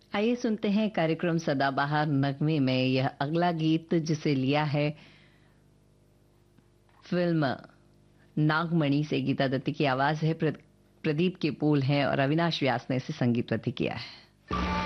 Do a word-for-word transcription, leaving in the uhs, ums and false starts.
आइए सुनते हैं कार्यक्रम सदाबहार नगमे में यह अगला गीत, जिसे लिया है फिल्म नागमणि से। गीता दत्ती की आवाज है, प्र, प्रदीप के बोल हैं और अविनाश व्यास ने इसे संगीतबद्ध किया है।